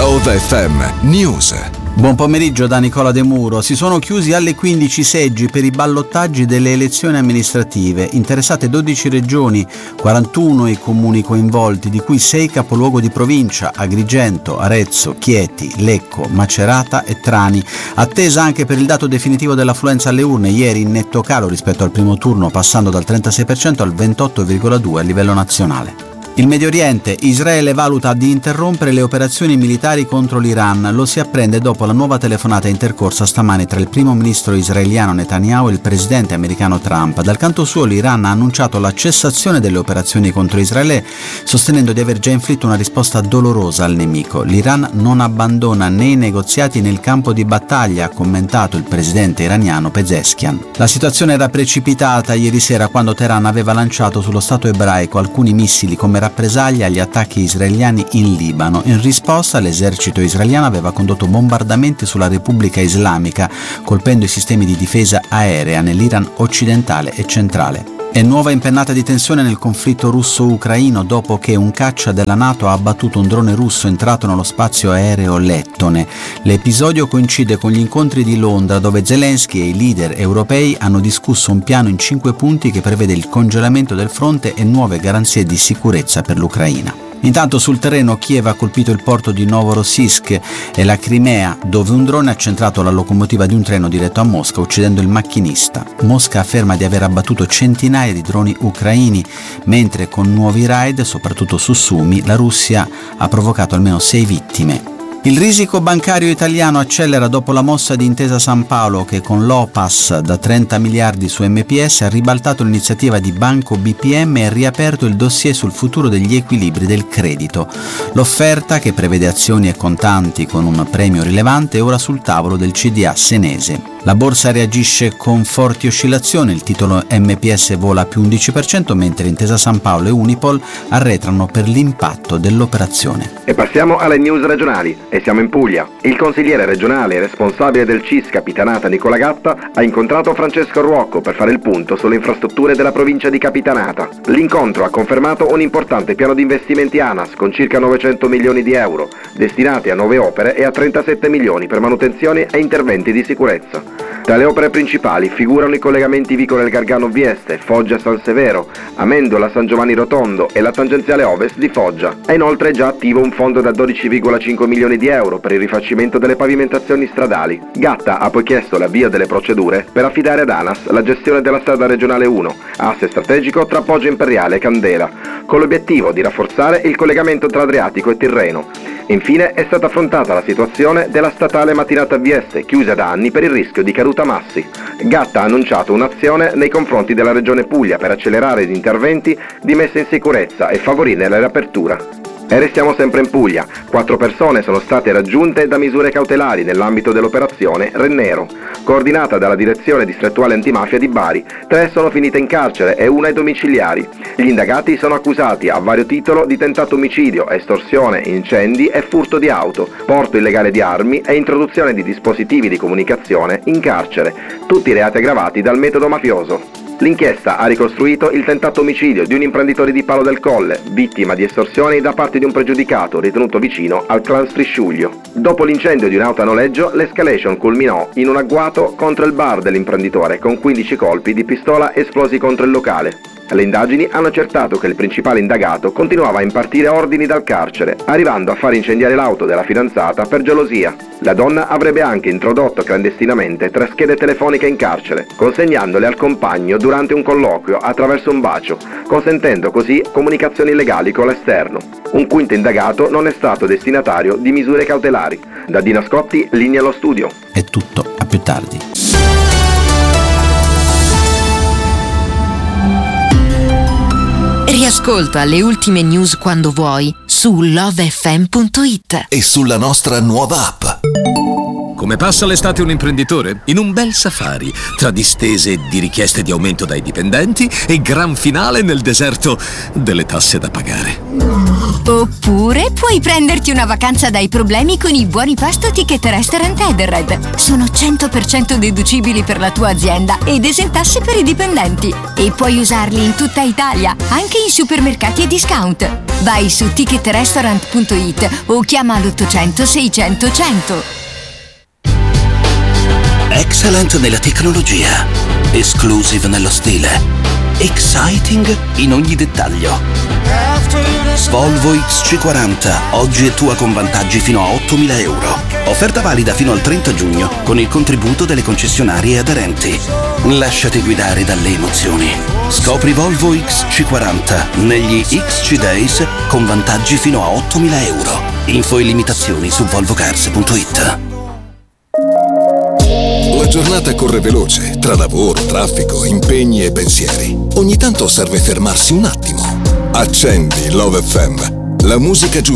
Love FM News. Buon pomeriggio da Nicola De Muro. Si sono chiusi alle 15 seggi per i ballottaggi delle elezioni amministrative. Interessate 12 regioni, 41 i comuni coinvolti, di cui 6 capoluogo di provincia: Agrigento, Arezzo, Chieti, Lecco, Macerata e Trani. Attesa anche per il dato definitivo dell'affluenza alle urne, ieri in netto calo rispetto al primo turno, passando dal 36% al 28,2% a livello nazionale. Il Medio Oriente. Israele valuta di interrompere le operazioni militari contro l'Iran. Lo si apprende dopo la nuova telefonata intercorsa stamani tra il primo ministro israeliano Netanyahu e il presidente americano Trump. Dal canto suo l'Iran ha annunciato la cessazione delle operazioni contro Israele, sostenendo di aver già inflitto una risposta dolorosa al nemico. L'Iran non abbandona né i negoziati né il campo di battaglia, ha commentato il presidente iraniano Pezeshkian. La situazione era precipitata ieri sera quando Teheran aveva lanciato sullo Stato ebraico alcuni missili come rappresaglia agli attacchi israeliani in Libano. In risposta, l'esercito israeliano aveva condotto bombardamenti sulla Repubblica Islamica, colpendo i sistemi di difesa aerea nell'Iran occidentale e centrale. È nuova impennata di tensione nel conflitto russo-ucraino dopo che un caccia della NATO ha abbattuto un drone russo entrato nello spazio aereo lettone. L'episodio coincide con gli incontri di Londra, dove Zelensky e i leader europei hanno discusso un piano in 5 punti che prevede il congelamento del fronte e nuove garanzie di sicurezza per l'Ucraina. Intanto sul terreno Kiev ha colpito il porto di Novorossiysk e la Crimea, dove un drone ha centrato la locomotiva di un treno diretto a Mosca, uccidendo il macchinista. Mosca afferma di aver abbattuto centinaia di droni ucraini, mentre con nuovi raid, soprattutto su Sumi, la Russia ha provocato almeno 6 vittime. Il risico bancario italiano accelera dopo la mossa di Intesa San Paolo che con l'OPAS da 30 miliardi su MPS ha ribaltato l'iniziativa di Banco BPM e ha riaperto il dossier sul futuro degli equilibri del credito. L'offerta, che prevede azioni e contanti con un premio rilevante, è ora sul tavolo del CDA senese. La borsa reagisce con forti oscillazioni, il titolo MPS vola più 11%, mentre Intesa San Paolo e Unipol arretrano per l'impatto dell'operazione. E passiamo alle news regionali. E siamo in Puglia. Il consigliere regionale e responsabile del CIS Capitanata Nicola Gatta ha incontrato Francesco Ruocco per fare il punto sulle infrastrutture della provincia di Capitanata. L'incontro ha confermato un importante piano di investimenti ANAS con circa 900 milioni di euro, destinati a 9 opere e a 37 milioni per manutenzione e interventi di sicurezza. Tra le opere principali figurano i collegamenti Vicolo del Gargano Vieste, Foggia San Severo, Amendola San Giovanni Rotondo e la tangenziale ovest di Foggia. È inoltre già attivo un fondo da 12,5 milioni di euro per il rifacimento delle pavimentazioni stradali. Gatta ha poi chiesto l'avvio delle procedure per affidare ad ANAS la gestione della strada regionale 1, asse strategico tra Poggio Imperiale e Candela, con l'obiettivo di rafforzare il collegamento tra Adriatico e Tirreno. Infine è stata affrontata la situazione della statale Matinata Vieste, chiusa da anni per il rischio di caduta massi. Gatta ha annunciato un'azione nei confronti della Regione Puglia per accelerare gli interventi di messa in sicurezza e favorire la riapertura. E restiamo sempre in Puglia. 4 persone sono state raggiunte da misure cautelari nell'ambito dell'operazione Rennero, coordinata dalla Direzione Distrettuale Antimafia di Bari. 3 sono finite in carcere e 1 ai domiciliari. Gli indagati sono accusati a vario titolo di tentato omicidio, estorsione, incendi e furto di auto, porto illegale di armi e introduzione di dispositivi di comunicazione in carcere, tutti reati aggravati dal metodo mafioso. L'inchiesta ha ricostruito il tentato omicidio di un imprenditore di Palo del Colle, vittima di estorsioni da parte di un pregiudicato ritenuto vicino al clan Strisciuglio. Dopo l'incendio di un'auto a noleggio, l'escalation culminò in un agguato contro il bar dell'imprenditore con 15 colpi di pistola esplosi contro il locale. Le indagini hanno accertato che il principale indagato continuava a impartire ordini dal carcere, arrivando a far incendiare l'auto della fidanzata per gelosia. La donna avrebbe anche introdotto clandestinamente 3 schede telefoniche in carcere, consegnandole al compagno durante un colloquio attraverso un bacio, consentendo così comunicazioni legali con l'esterno. Un quinto indagato non è stato destinatario di misure cautelari. Da Dina Scotti, linea allo studio. È tutto, a più tardi. Riascolta le ultime news quando vuoi su lovefm.it E sulla nostra nuova app. come passa l'estate un imprenditore? In un bel safari, tra distese di richieste di aumento dai dipendenti e gran finale nel deserto delle tasse da pagare. Oppure puoi prenderti una vacanza dai problemi con i buoni pasto Ticket Restaurant Edenred. Sono 100% deducibili per la tua azienda ed esentasse per i dipendenti. E puoi usarli in tutta Italia, anche in supermercati e discount. Vai su ticketrestaurant.it o chiama l'800 600 100. Excellent nella tecnologia, exclusive nello stile, exciting in ogni dettaglio. Volvo XC40, oggi è tua con vantaggi fino a 8.000 euro. Offerta valida fino al 30 giugno con il contributo delle concessionarie aderenti. Lasciati guidare dalle emozioni. Scopri Volvo XC40 negli XC Days con vantaggi fino a 8.000 euro. Info e limitazioni su volvocars.it. La giornata corre veloce, tra lavoro, traffico, impegni e pensieri. Ogni tanto serve fermarsi un attimo. Accendi Love FM, la musica giusta